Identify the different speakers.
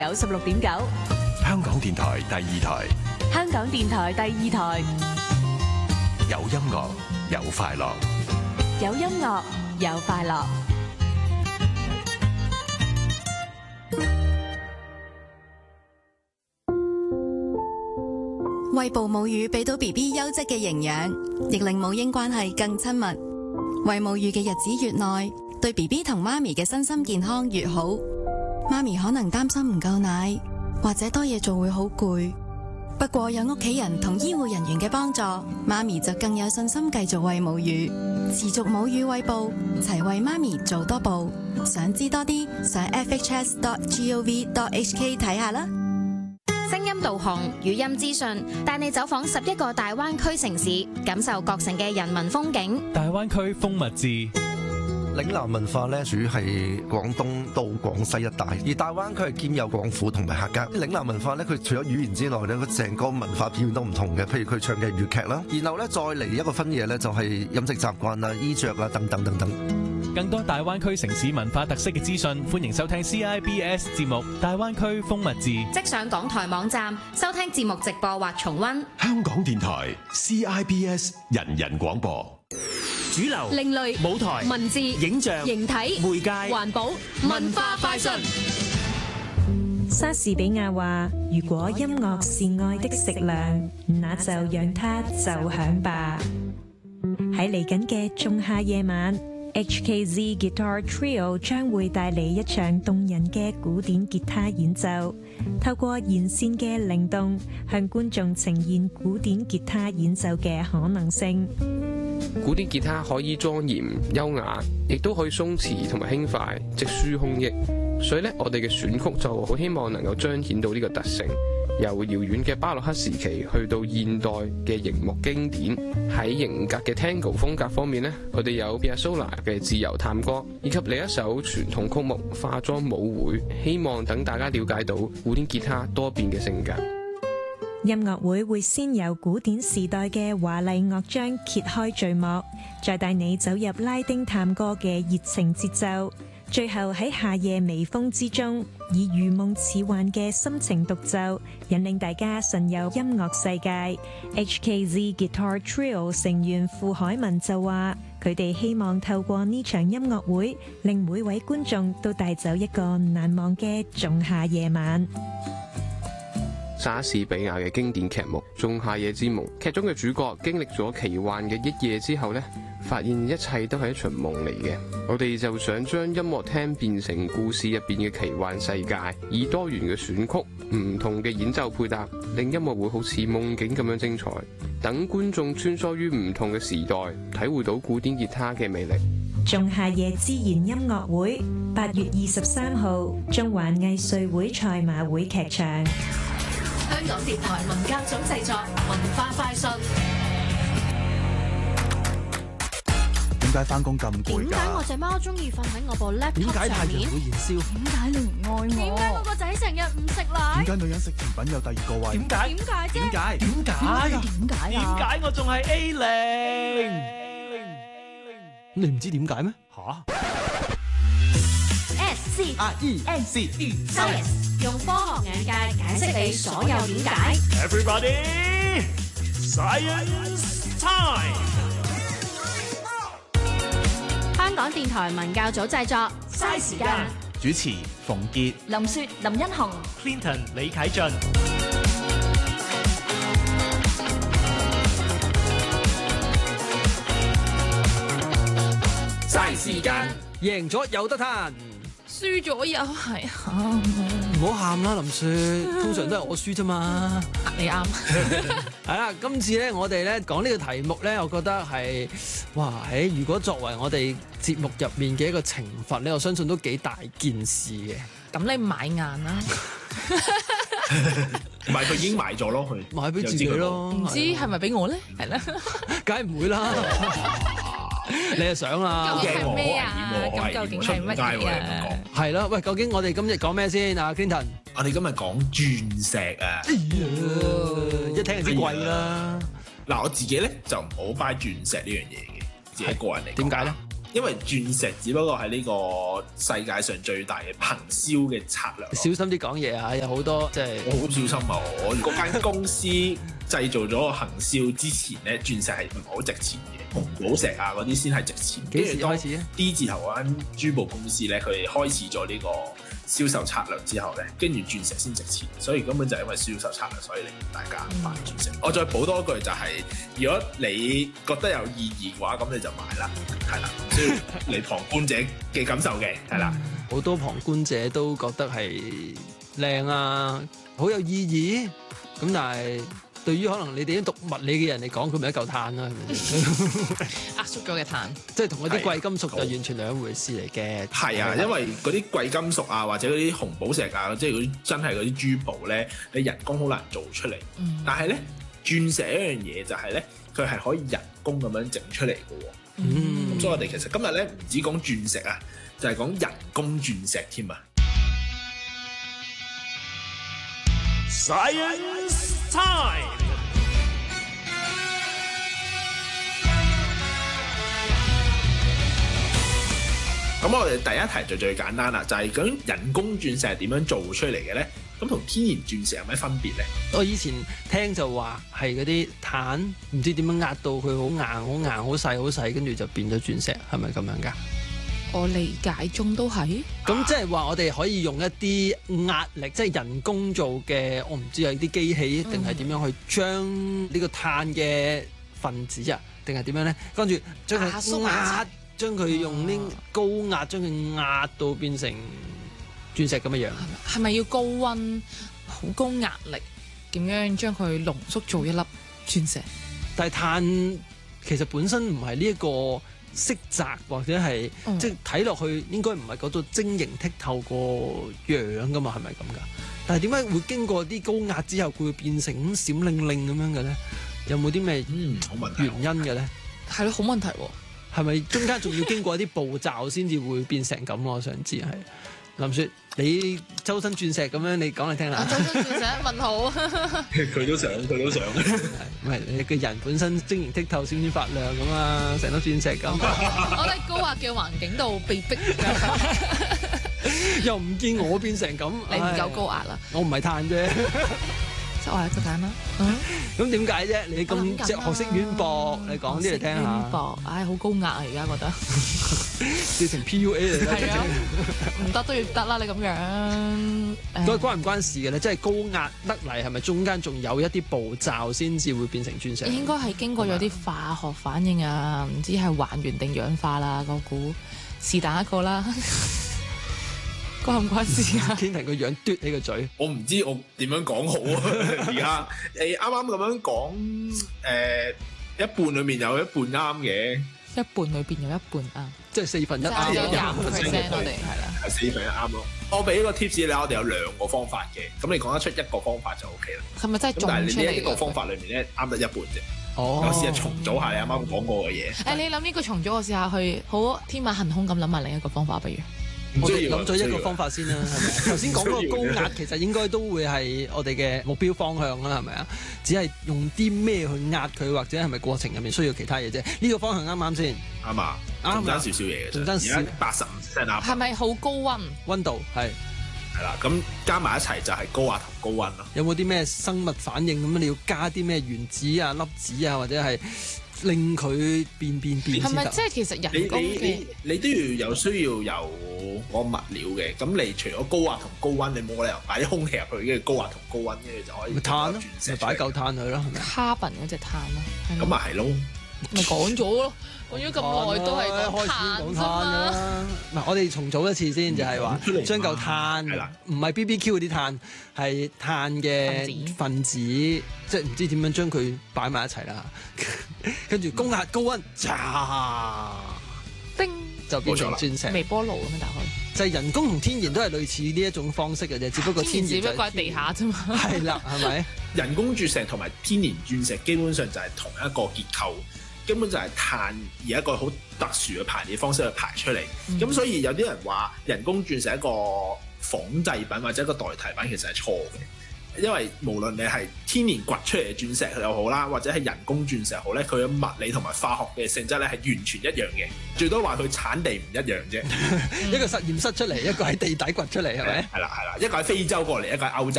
Speaker 1: 96.9，
Speaker 2: 香港電台第二台，
Speaker 1: 香港電台第二台，
Speaker 2: 有音樂，有快樂，
Speaker 1: 有音樂，有快樂。
Speaker 3: 餵哺母乳俾到 BB 優質嘅營養，亦令母嬰關係更親密。餵母乳嘅日子越耐，對 BB 同媽咪嘅身心健康越好。媽咪可能擔心唔夠奶，或者多嘢做會好攰。不過有屋企人同醫護人員嘅幫助，媽咪就更有信心繼續餵母乳。持續母乳餵哺，齊為媽咪做多步。想知多啲，上 fhs.gov.hk 睇下啦。
Speaker 4: 聲音導航、語音資訊，帶你走訪11個大灣區城市，感受各城嘅人文風景。
Speaker 5: 大灣區風物誌。
Speaker 6: 嶺南文化咧，主要係廣東到廣西一帶，而大灣區係兼有廣府同埋客家。嶺南文化咧，佢除咗語言之外咧，佢成個文化表現都唔同嘅。譬如佢唱嘅粵劇啦，然後咧再嚟一個分野咧，就係飲食習慣啊、衣着啊等等等等。
Speaker 5: 更多大灣區城市文化特色嘅資訊，歡迎收聽 CIBS 節目《大灣區風物誌》。
Speaker 4: 即上港台網站收聽節目直播或重溫。
Speaker 2: 香港電台 CIBS 人人廣播。
Speaker 7: 主流、
Speaker 1: 另類、
Speaker 7: 舞台、
Speaker 1: 文字、
Speaker 7: 影像、
Speaker 1: 形體、
Speaker 7: 媒介、
Speaker 1: 環保、文化快訊。
Speaker 8: 莎士比亞話：如果音樂是愛的食糧，那就讓它奏響吧。喺嚟緊嘅仲夏夜晚，HKZ Guitar Trio 將會帶嚟一場動人嘅古典吉他演奏，透過弦線嘅靈動，向觀眾呈現古典吉他演奏嘅可能性。
Speaker 9: 古典吉他可以莊嚴優雅，亦都可以鬆弛同埋輕快，直抒胸臆。所以咧，我哋嘅選曲就好希望能夠彰顯到呢個特性。由遙遠嘅巴洛克時期去到現代嘅熒幕經典，喺型格嘅 Tango 風格方面呢，我哋有 Piazzolla 嘅自由探戈，以及另一首傳統曲目《化妝舞會》，希望等大家了解到古典吉他多變嘅性格。
Speaker 8: 音樂會先由古典時代嘅華麗樂章揭開序幕，再帶你走入拉丁探戈嘅熱情節奏，最後喺夏夜微風之中，以如夢似幻嘅心情獨奏，引領大家神遊音樂世界。HKZ Guitar Trio 成員傅海文就話，佢哋希望透過呢場音樂會，令每位觀眾都帶走一個難忘嘅仲夏夜晚。
Speaker 9: 莎士比亞嘅經典劇目《仲夏夜之夢》，劇中嘅主角經歷咗奇幻嘅一夜之後呢，發現一切都係一場夢嚟嘅。我哋就想將音樂廳變成故事入邊嘅奇幻世界，以多元嘅選曲、唔同嘅演奏配搭，令音樂會好似夢境咁樣精彩。等觀眾穿梭於唔同嘅時代，體會到古典吉他嘅魅力。
Speaker 8: 仲夏夜之言音樂會8月23號，中環藝穗會賽馬會劇場。
Speaker 1: 香港電台文教組製作，文化快訊。
Speaker 10: 點解返工咁攰㗎？
Speaker 4: 點解我隻貓中意瞓喺我部 laptop
Speaker 10: 點解太陽
Speaker 4: 上面？
Speaker 10: 會燃燒？
Speaker 1: 點解你唔愛我？
Speaker 4: 點解我個仔成日唔食奶？
Speaker 10: 點解女人食甜品有第二個胃？
Speaker 7: 點解？
Speaker 4: 點解啫？
Speaker 10: 點解？
Speaker 1: 點解啊？
Speaker 7: 點解我仲係 A0？
Speaker 10: 你唔知點解咩？嚇
Speaker 1: SCIENCE 用科學眼界解釋你所有點解。
Speaker 7: Everybody, Science Time！
Speaker 4: 香港電台文教組製作，
Speaker 1: 嘥時間。
Speaker 10: 主持馮傑、
Speaker 1: 林雪、林欣紅、
Speaker 7: Clinton 李啟俊。
Speaker 11: 嘥時間，贏咗有得彈。
Speaker 1: 輸咗又係喊，
Speaker 11: 唔好喊啦，林雪，通常都係我輸啫嘛。
Speaker 1: 你啱。
Speaker 11: 係啦，今次咧，我哋咧講呢個題目咧，我覺得係哇，如果作為我哋節目入面嘅一個懲罰咧，我相信都幾大件事嘅。
Speaker 1: 咁你買硬啦。
Speaker 7: 唔係佢已經買咗咯，佢
Speaker 11: 買俾自己咯。
Speaker 1: 唔知係咪俾我咧？係啦，
Speaker 11: 梗係唔會啦。你又想啦？
Speaker 1: 究竟係咩啊？咁究竟係乜嘢啊？
Speaker 11: 係咯，喂，究竟我哋今日講咩先啊 Clinton？
Speaker 7: 我哋今日講鑽石啊！
Speaker 11: 一聽就知貴啦。
Speaker 7: 嗱，我自己咧就唔好 buy 鑽石呢樣嘢嘅，自己個人嚟講。
Speaker 11: 點解咧？
Speaker 7: 因為鑽石只不過係呢個世界上最大嘅行銷嘅策略。
Speaker 11: 小心啲講嘢啊！有好多即係
Speaker 7: 我好小心啊！我嗰間公司製造咗個行銷之前咧，鑽石係唔好值錢嘅，紅寶石啊嗰啲先係值錢。
Speaker 11: 幾時開始啊
Speaker 7: ？D 字頭嗰間珠寶公司咧，佢哋開始咗呢個銷售策略之後咧，跟住鑽石先值錢，所以根本就係因為銷售策略，所以令大家買鑽石。我再補多一句就係，如果你覺得有意義嘅話，咁你就買啦，係啦，唔需要你旁觀者嘅感受嘅，係啦。
Speaker 11: 好多旁觀者都覺得係靚啊，好有意義。咁但係對於可能你哋啲讀物理嘅人嚟講，佢咪一嚿碳啦，係咪先？
Speaker 12: 壓縮咗嘅碳，
Speaker 11: 即係同嗰啲貴金屬就完全兩回事嚟嘅。
Speaker 7: 係啊，因為嗰啲貴金屬啊，或者嗰啲紅寶石啊，即係嗰啲真係嗰啲珠寶咧，你人工好難做出嚟。但係咧，鑽石一樣嘢就係咧，佢係可以人工咁樣整出嚟嘅喎。咁所以我哋其實今日咧唔止講鑽石啊，就係講人工鑽石添啊。
Speaker 2: Science Time。
Speaker 7: 咁我哋第一題就最簡單啦，就係究竟人工鑽石係點樣做出嚟嘅咧？咁同天然鑽石有咩分別咧？
Speaker 11: 我以前聽就話係嗰啲碳，唔知點樣壓到佢好硬、好硬、好細、好細，跟住就變咗鑽石，係咪咁樣㗎？
Speaker 12: 我理解中都係。
Speaker 11: 咁即係話我哋可以用一啲壓力，即係人工做嘅，我唔知係啲機器定係點樣去將呢個碳嘅分子啊，定係點樣咧？跟住將佢壓，將佢用啲高壓將佢壓到變成鑽石咁嘅樣。
Speaker 12: 係咪要高溫、好高壓力，點樣將佢濃縮做一粒鑽石？
Speaker 11: 但係碳其實本身唔係呢一個色澤或者係即係睇落去應該唔係嗰種晶瑩剔透個樣噶嘛，係咪咁噶？但係點解會經過啲高壓之後，佢會變成咁閃靈靈咁樣嘅咧？有冇啲咩原因嘅咧？
Speaker 12: 係咯，好問題喎。
Speaker 11: 係咪中間仲要經過一啲步驟先至會變成咁？我想知係林雪，你周身鑽石咁樣，你講嚟聽下。
Speaker 12: 周身鑽石問號。
Speaker 7: 佢都想。
Speaker 11: 唔係你個人本身晶瑩剔透、閃閃發亮咁啊，成粒鑽石咁。
Speaker 12: 我喺高壓嘅環境度被逼，
Speaker 11: 又唔見我變成咁。
Speaker 12: 你唔夠高壓啦。
Speaker 11: 我唔係碳啫。
Speaker 12: 即係我係一個蛋啦。
Speaker 11: 咁點解啫？你咁即係學識淵博，你講啲嚟聽下。
Speaker 12: 淵博，好高壓啊！而家覺得
Speaker 11: 變成 PUA 嚟啦。
Speaker 12: 係啊，唔得都要得啦！你咁樣，
Speaker 11: 嗰關唔關事嘅咧？即係高壓得嚟，係咪中間仲有一啲步驟先至會變成鑽石？
Speaker 12: 應該係經過咗啲化學反應啊，唔知係還原定氧化啦。我估是但一個啦。關唔關事啊？
Speaker 11: 天庭個樣嘟起個嘴，
Speaker 7: 我唔知我點樣講好啊！而家你啱啱咁樣講，一半裏面有一半啱嘅，
Speaker 12: 一半裏邊有一半啱，
Speaker 11: 即係4分一啱，
Speaker 12: 有20%我哋係啦，
Speaker 7: 係4分一啱咯。我俾個 tips 你，我哋有2個方法嘅，咁你講得出一個方法就 OK 啦。
Speaker 12: 係咪真係種出嚟？
Speaker 7: 但係你呢一個方法裏面咧，啱得一半啫。
Speaker 11: 哦，
Speaker 7: 我試下重組下你啱啱講過嘅嘢。
Speaker 12: 你諗呢個重組，我試下去好天馬行空咁諗下另一個方法，不如？
Speaker 11: 我哋諗咗一個方法先啦，係咪？頭先講嗰個高壓其實應該都會係我哋嘅目標方向啦，係咪啊？只係用啲咩去壓佢，或者係咪過程入面需要其他嘢啫？呢個方向啱唔啱先？
Speaker 7: 啱啊，啱爭少少嘢嘅，
Speaker 11: 仲爭少
Speaker 7: 85%啱。
Speaker 12: 係咪好高
Speaker 11: 溫度係
Speaker 7: 啦，咁加埋一齊就係高壓同高溫咯。
Speaker 11: 有冇啲咩生物反應咁？你要加啲咩原子啊、粒子啊，或者係令佢變
Speaker 12: 係咪即係其實人工嘅？
Speaker 7: 你都要有需要有個物料嘅。咁你除咗高壓同高溫，你冇理由擺啲空氣入去，跟住高壓同高溫，跟住就可以
Speaker 11: 碳咯，咪擺嚿碳去咯，係咪
Speaker 12: ？carbon 嗰隻碳咯。
Speaker 7: 咁咪係咯。
Speaker 12: 咪講咗咯，講咗咁耐都係講碳啫嘛。
Speaker 11: 嗱，我哋重組一次先，就係話將嚿碳，唔係 BBQ 嗰啲碳，係碳嘅分子，即係唔知點樣將佢擺埋一齊啦。跟住高壓高溫，叮就變成鑽石。
Speaker 12: 微波爐咁樣打開。
Speaker 11: 就係人工同天然都係類似呢一種方式嘅啫，只不過天然
Speaker 12: 只不過喺地下啫嘛。
Speaker 11: 係啦，係咪？
Speaker 7: 人工鑽石同埋天然鑽石基本上就係同一個結構。根本就係碳而一個好特殊嘅排列方式去排出嚟，咁所以有啲人話人工鑽石係一個仿製品或者一個代替品，其實係錯嘅。 因為無論你係天然掘出嚟嘅鑽石又好啦，或者係人工鑽石又好咧，佢嘅物理同埋化學嘅性質咧係完全一樣嘅，最多話佢產地唔一樣啫。
Speaker 11: 一個實驗室出嚟，一個喺地底掘出嚟，係咪？
Speaker 7: 係啦，一個喺非洲過嚟，一個喺歐洲